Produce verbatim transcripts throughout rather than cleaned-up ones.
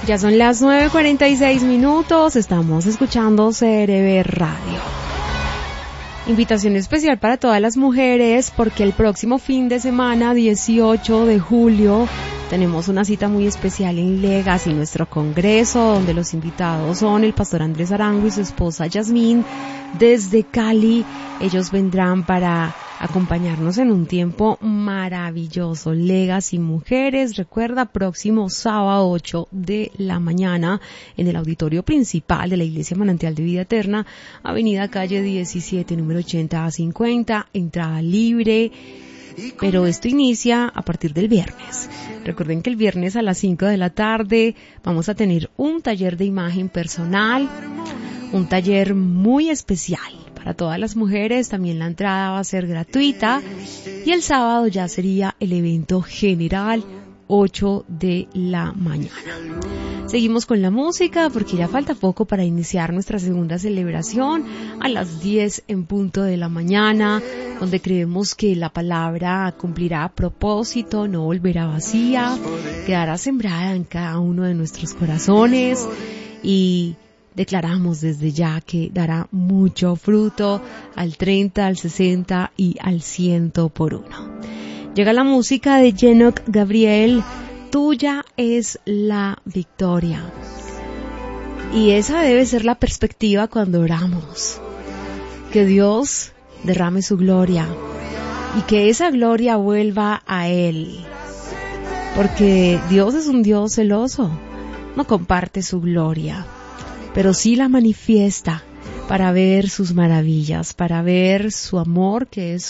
Ya son las nueve cuarenta y seis minutos, estamos escuchando C R B Radio. Invitación especial para todas las mujeres porque el próximo fin de semana, dieciocho de julio, tenemos una cita muy especial en Legacy, nuestro congreso, donde los invitados son el pastor Andrés Arango y su esposa Yasmín desde Cali. Ellos vendrán para acompañarnos en un tiempo maravilloso. Legacy Mujeres, recuerda, próximo sábado ocho de la mañana en el auditorio principal de la Iglesia Manantial de Vida Eterna, Avenida Calle diecisiete, número ochenta a cincuenta, entrada libre. Pero esto inicia a partir del viernes. Recuerden que el viernes a las cinco de la tarde vamos a tener un taller de imagen personal, un taller muy especial para todas las mujeres. También la entrada va a ser gratuita y el sábado ya sería el evento general, ocho de la mañana. Seguimos con la música porque ya falta poco para iniciar nuestra segunda celebración a las diez en punto de la mañana, donde creemos que la palabra cumplirá propósito, no volverá vacía, quedará sembrada en cada uno de nuestros corazones y declaramos desde ya que dará mucho fruto al treinta, al sesenta y al ciento por uno. Llega la música de Enoch Gabriel, tuya es la victoria. Y esa debe ser la perspectiva cuando oramos. Que Dios derrame su gloria y que esa gloria vuelva a Él. Porque Dios es un Dios celoso, no comparte su gloria, pero sí la manifiesta para ver sus maravillas, para ver su amor que es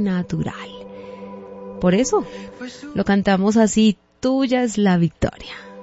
sobrenatural. Por eso lo cantamos así, tuya es la victoria.